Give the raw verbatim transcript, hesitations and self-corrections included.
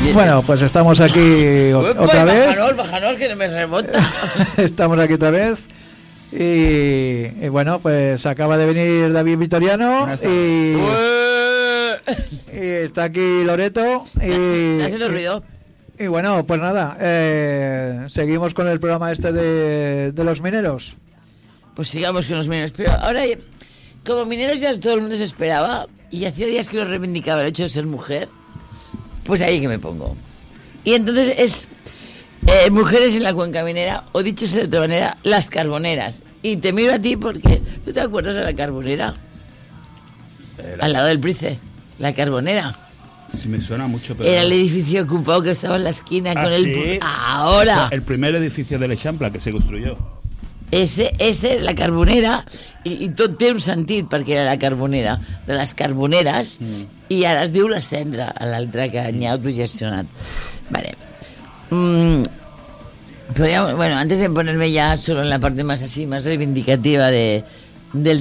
Bueno, pues estamos aquí o- Pues, otra vez. Bajanol, bajanol, que no me remonta. Estamos aquí otra vez. Y, y bueno, pues acaba de venir David Vitoriano Buenas y, Ué. y está aquí Loreto. Y, Está haciendo ruido. y bueno, pues nada, eh, seguimos con el programa este de, de los mineros. Pues sigamos con los mineros. Pero ahora, como mineros ya todo el mundo se esperaba, y hacía días que lo reivindicaba el hecho de ser mujer, pues ahí que me pongo. Y entonces es eh, mujeres en la cuenca minera, o dicho sea de otra manera, las carboneras. Y te miro a ti porque, ¿tú te acuerdas de la carbonera? Eh, la- Al lado del Brice, la carbonera. Sí, me suena mucho, pero... Era el edificio ocupado que estaba en la esquina Ah, con el... ¿sí? Ahora, El primer edificio de l'Eixample que se construyó. ese, ese, la carbonera, i, i tot té un sentit, perquè era la carbonera, de les carboneres, mm. i ara es diu la cendra, a l'altre que n'hi ha autogestionat. Vale. Mm, podríamos, bueno, antes de ponerme ya solo en la parte más así, más reivindicativa de, del